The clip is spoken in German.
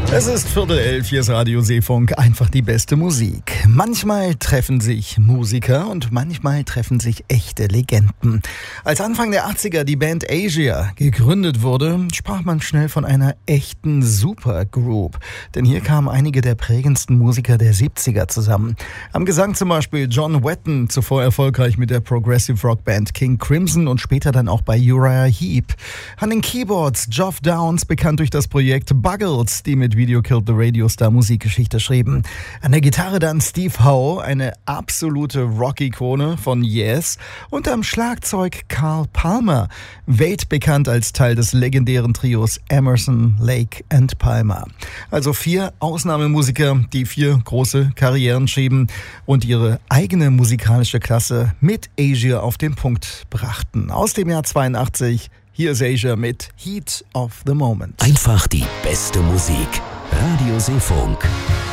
Es ist 10:45, hier ist Radio Seefunk, einfach die beste Musik. Manchmal treffen sich Musiker und manchmal treffen sich echte Legenden. Als Anfang der 80er die Band Asia gegründet wurde, sprach man schnell von einer echten Supergroup. Denn hier kamen einige der prägendsten Musiker der 70er zusammen. Am Gesang zum Beispiel John Wetton, zuvor erfolgreich mit der Progressive Rock Band King Crimson und später dann auch bei Uriah Heep. An den Keyboards Geoff Downes, bekannt durch das Projekt Buggles, die mit Video Killed the Radio Star Musikgeschichte schrieben. An der Gitarre dann Steve Howe, eine absolute Rock-Ikone von Yes. Und am Schlagzeug Carl Palmer, weltbekannt als Teil des legendären Trios Emerson, Lake and Palmer. Also 4 Ausnahmemusiker, die 4 große Karrieren schieben und ihre eigene musikalische Klasse mit Asia auf den Punkt brachten. Aus dem Jahr 82, hier ist Asia mit Heat of the Moment. Einfach die beste Musik. Radio Seefunk.